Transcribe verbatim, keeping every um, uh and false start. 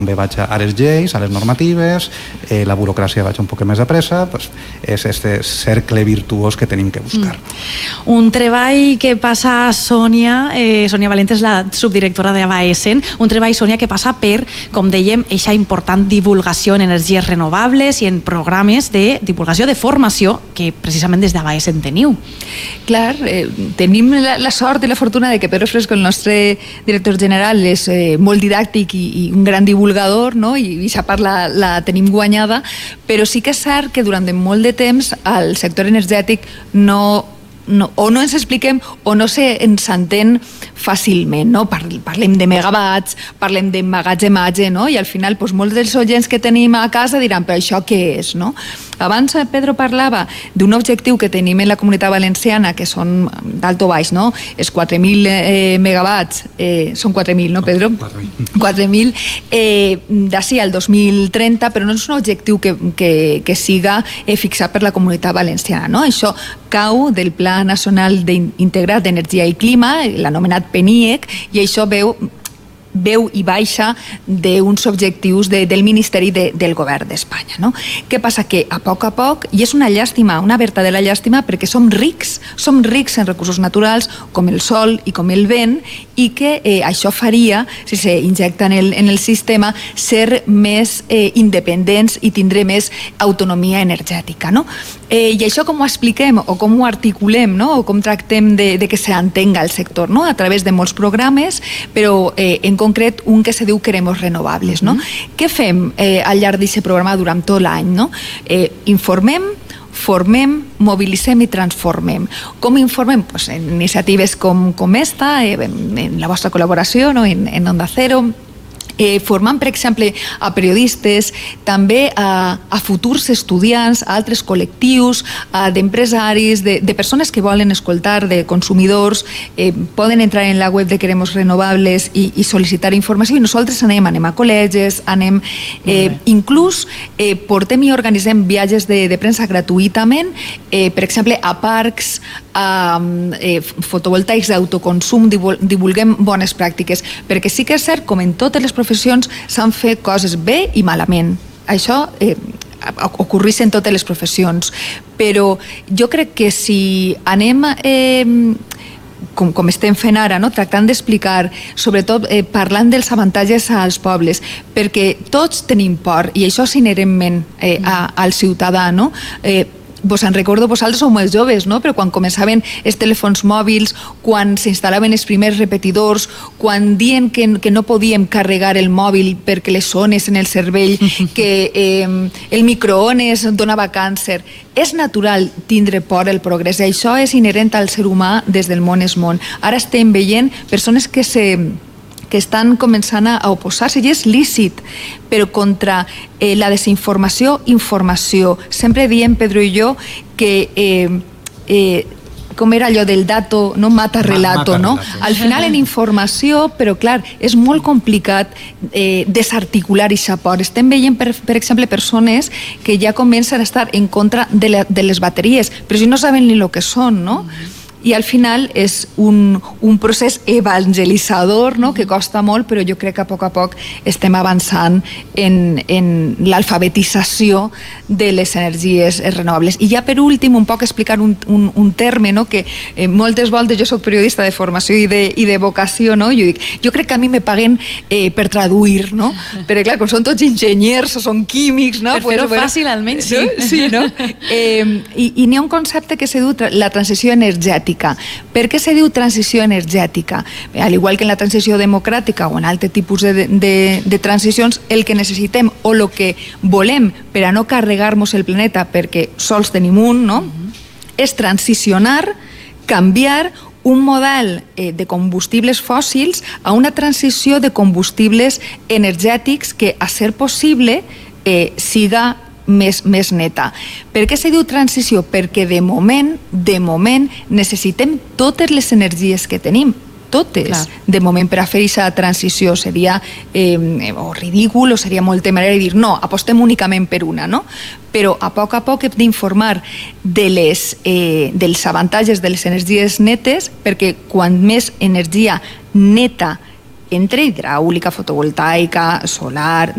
També vaig a les lleis, a les normatives, eh, la burocràcia vaig un poc més a pressa, pues, és este cercle virtuós que tenim que buscar. Mm. Un treball que passa, Sònia, eh, Sònia Valente és la subdirectora de Abaesen, un treball, Sònia, que passa per, com dèiem, eixa important divulgació en energies renovables i en programes de divulgació de formació que precisament des d'Abaesen teniu. Clar, eh, tenim la, la sort i la fortuna de que Pedro Fresco, el nostre director general, és eh, molt didàctic i, i un gran divulgador, no? I aquesta part la, la tenim guanyada, però sí que és cert que durant molt de temps el sector energètic no, no, o no ens expliquem o no se ens entén fàcilment, no? Parlem de megawatts, parlem d'emmagatzematge, no? I al final doncs, molts dels oients que tenim a casa diran, però això què és, no? Abans Pedro parlava d'un objectiu que tenim en la Comunitat Valenciana, que són d'alt o baix, no? És quatre mil eh, megawatts, eh, són quatre mil, no, Pedro? quatre mil eh, d'ací al dos mil trenta, però no és un objectiu que, que, que siga eh, fixat per la Comunitat Valenciana, no? Això cau del Pla Nacional Integrat d'Energia i Clima, l'anomenat P N I E C, i això veu veu i baixa d'uns objectius de, del Ministeri de, del Govern d'Espanya. No? Què passa? Que a poc a poc, i és una llàstima, una verdadera llàstima, perquè som rics, som rics en recursos naturals, com el sol i com el vent, i que eh, això faria, si s'injecta en, el, en el sistema, ser més eh, independents i tindre més autonomia energètica. No? Eh, I això com ho expliquem o com ho articulem, no? O com tractem de, de que s'entenga el sector, no? A través de molts programes, però eh, en concret un que se diu Queremos Renovables. No? Mm-hmm. Què fem eh, al llarg d'aquest programa durant tot l'any? No? Eh, informem, formem, mobilitzem i transformem. Com informem? Pues en iniciatives com, com esta, eh, en, en la vostra col·laboració, no? en, en Onda Cero, Eh, formant, per exemple, a periodistes, també a, a futurs estudiants, a altres col·lectius, d'empresaris, de, de persones que volen escoltar, de consumidors, eh, poden entrar en la web de Queremos Renovables i, i sol·licitar informació, i nosaltres anem, anem a col·legis, anem, eh, inclús eh, portem i organitzem viatges de, de premsa gratuïtament, eh, per exemple, a parcs, a eh, fotovoltaics d'autoconsum, divulguem bones pràctiques, perquè sí que és cert, com en totes les professions, s'han fet coses bé i malament. Això eh, ocorreix en totes les professions, però jo crec que si anem eh, com, com estem fent ara, no? Tractant d'explicar, sobretot eh, parlant dels avantatges als pobles, perquè tots tenim por, i això és inherentment eh, a, al ciutadà, no? Eh, Vos en recordo, vosaltres sou molt joves, no? Però quan començaven els telèfons mòbils, quan s'instal·laven els primers repetidors, quan dien que, que no podíem carregar el mòbil perquè les ones en el cervell, que eh, el microones donava càncer. És natural tindre por al progrés, i això és inherent al ser humà des del món és món. Ara estem veient persones que se... que estan començant a oposar-se, i és lícit, però contra eh, la desinformació, informació. Sempre diem, Pedro i jo, que eh, eh, com era allò del dato, no mata relato, no? Al final en informació, però clar, és molt complicat eh, desarticular aquesta por. Estem veient, per, per exemple, persones que ja comencen a estar en contra de, la, de les bateries, però si no saben ni el que són, no? I al final és un, un procés evangelitzador, no? Que costa molt, però jo crec que a poc a poc estem avançant en, en l'alfabetització de les energies renovables. I ja per últim, un poc explicar un, un, un terme, no? Que eh, moltes voltes jo soc periodista de formació i de, i de vocació, no? Jo dic, jo crec que a mi me paguen eh, per traduir, no? Perquè clar, com són tots enginyers o són químics, no? Per fer-ho pues, fàcil, almenys sí. No? Sí, no? Eh, I i n'hi ha un concepte que se diu la transició energètica. Per què se diu transició energètica? Al igual que en la transició democràtica o en altres tipus de, de, de transicions, el que necessitem o el que volem per a no carregar-nos el planeta, perquè sols tenim un, no? Mm-hmm. És transicionar, canviar un model eh, de combustibles fòssils a una transició de combustibles energètics que, a ser possible, eh, siga Més, més neta. Per què se diu transició? Perquè de moment, de moment, necessitem totes les energies que tenim, totes. Clar. De moment, per a fer aquesta transició seria eh, o ridícul o seria molt temerari dir no, apostem únicament per una, no? Però a poc a poc hem d'informar de les, eh, dels avantatges de les energies netes, perquè quan més energia neta entre hidràulica, fotovoltaica, solar,